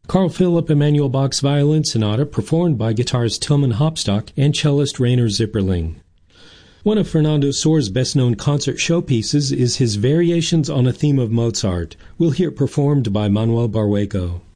Carl Philipp Emanuel Bach's Violin Sonata, performed by guitarist Tilman Hopstock and cellist Rainer Zipperling. One of Fernando Sohr's best-known concert showpieces is his Variations on a Theme of Mozart. We'll hear it performed by Manuel Barrueco.